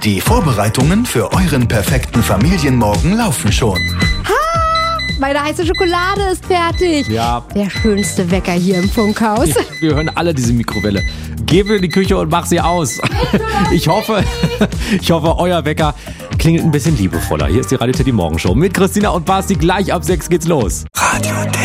Die Vorbereitungen für euren perfekten Familienmorgen laufen schon. Meine heiße Schokolade ist fertig. Ja. Der schönste Wecker hier im Funkhaus. Wir hören alle diese Mikrowelle. Geh in die Küche und mach sie aus. Ich hoffe, euer Wecker klingelt ein bisschen liebevoller. Hier ist die Radio Teddy Morgenshow mit Christina und Basti. Gleich ab 6 geht's los. Radio